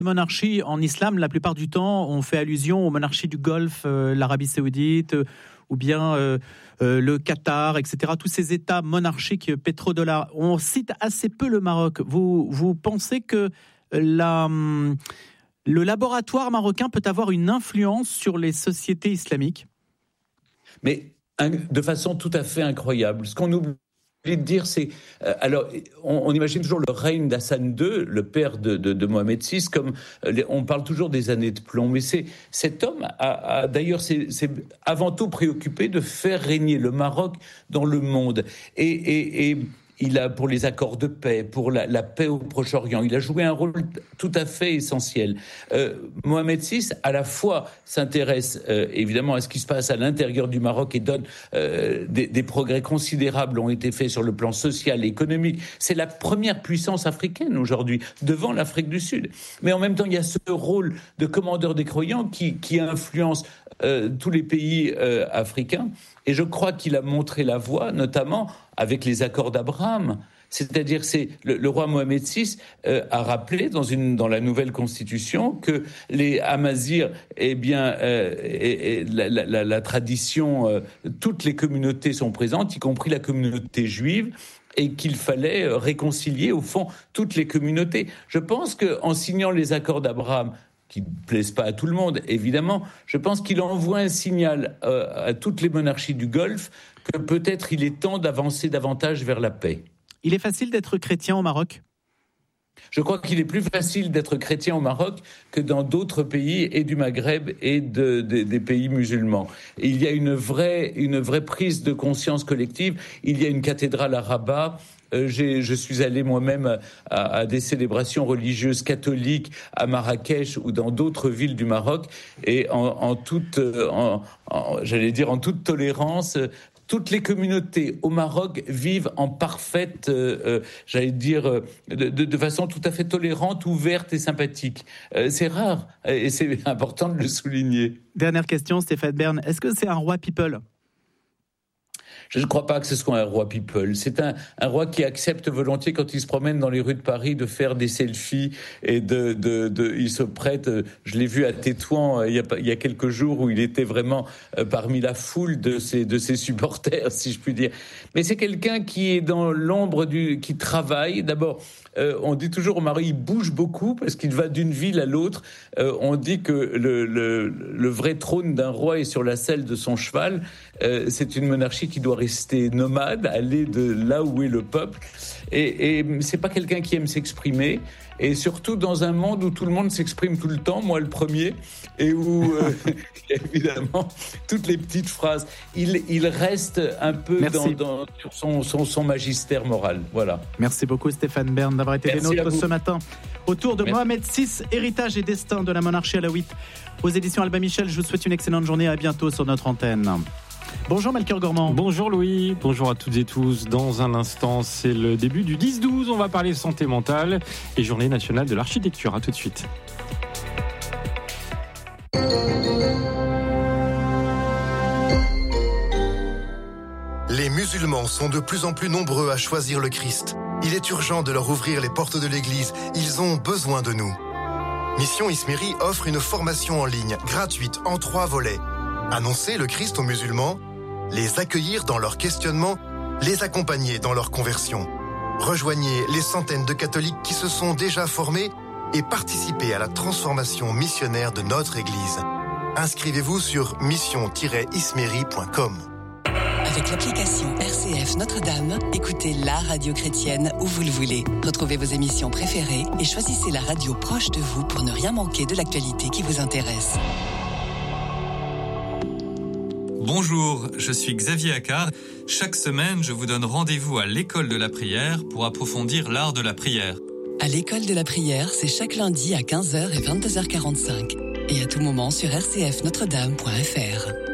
monarchies en islam, la plupart du temps, on fait allusion aux monarchies du Golfe, l'Arabie Saoudite, ou bien le Qatar, etc. Tous ces États monarchiques pétrodollars. On cite assez peu le Maroc. Vous pensez que le laboratoire marocain peut avoir une influence sur les sociétés islamiques ? Mais de façon tout à fait incroyable. Ce qu'on oublie de dire, c'est... alors, on imagine toujours le règne d'Hassan II, le père de Mohamed VI, comme... on parle toujours des années de plomb, mais cet homme d'ailleurs, c'est avant tout préoccupé de faire régner le Maroc dans le monde. Et il a, pour les accords de paix, pour la paix au Proche-Orient, il a joué un rôle tout à fait essentiel. Mohamed VI, à la fois, s'intéresse évidemment à ce qui se passe à l'intérieur du Maroc et donne des progrès considérables ont été faits sur le plan social et économique. C'est la première puissance africaine aujourd'hui, devant l'Afrique du Sud. Mais en même temps, il y a ce rôle de commandeur des croyants qui influence tous les pays africains. Et je crois qu'il a montré la voie, notamment avec les accords d'Abraham. C'est-à-dire, le roi Mohamed VI a rappelé dans la nouvelle constitution que les Amazirs, la tradition, toutes les communautés sont présentes, y compris la communauté juive, et qu'il fallait réconcilier, au fond, toutes les communautés. Je pense qu'en signant les accords d'Abraham, qui ne plaisent pas à tout le monde, évidemment, je pense qu'il envoie un signal à toutes les monarchies du Golfe que peut-être il est temps d'avancer davantage vers la paix. Il est facile d'être chrétien au Maroc ? Je crois qu'il est plus facile d'être chrétien au Maroc que dans d'autres pays, et du Maghreb et des pays musulmans. Et il y a une vraie prise de conscience collective. Il y a une cathédrale à Rabat. Je suis allé moi-même à des célébrations religieuses catholiques à Marrakech ou dans d'autres villes du Maroc, et en toute tolérance. Toutes les communautés au Maroc vivent en parfaite, de façon tout à fait tolérante, ouverte et sympathique. C'est rare, et c'est important de le souligner. Dernière question, Stéphane Bern. Est-ce que c'est un roi people ? Je ne crois pas que ce soit un roi people. C'est un roi qui accepte volontiers, quand il se promène dans les rues de Paris, de faire des selfies et il se prête. Je l'ai vu à Tétouan il y a quelques jours, où il était vraiment parmi la foule de ses supporters, si je puis dire. Mais c'est quelqu'un qui est dans l'ombre qui travaille. D'abord, on dit toujours au Maroc, il bouge beaucoup parce qu'il va d'une ville à l'autre. On dit que le vrai trône d'un roi est sur la selle de son cheval. C'est une monarchie qui doit rester nomade, aller de là où est le peuple. Et c'est pas quelqu'un qui aime s'exprimer. Et surtout dans un monde où tout le monde s'exprime tout le temps, moi le premier, et où il y a évidemment toutes les petites phrases. Il reste un peu sur son magistère moral. Voilà. Merci beaucoup Stéphane Bern d'avoir été des nôtres ce matin. Autour de Mohamed VI, héritage et destin de la monarchie alawite. Aux éditions Albin Michel, je vous souhaite une excellente journée. À bientôt sur notre antenne. Bonjour Melchior Gormand. Bonjour Louis, bonjour à toutes et tous. Dans un instant, c'est le début du 10-12. On va parler santé mentale et journée nationale de l'architecture. À tout de suite. Les musulmans sont de plus en plus nombreux à choisir le Christ. Il est urgent de leur ouvrir les portes de l'Église. Ils ont besoin de nous. Mission Ismiri offre une formation en ligne, gratuite, en 3 volets. Annoncer le Christ aux musulmans, les accueillir dans leur questionnement, les accompagner dans leur conversion. Rejoignez les centaines de catholiques qui se sont déjà formés et participez à la transformation missionnaire de notre Église. Inscrivez-vous sur mission-ismeri.com. Avec l'application RCF Notre-Dame, écoutez la radio chrétienne où vous le voulez. Retrouvez vos émissions préférées et choisissez la radio proche de vous pour ne rien manquer de l'actualité qui vous intéresse. Bonjour, je suis Xavier Accard. Chaque semaine, je vous donne rendez-vous à l'école de la prière pour approfondir l'art de la prière. À l'école de la prière, c'est chaque lundi à 15h et 22h45. Et à tout moment sur rcfnotredame.fr.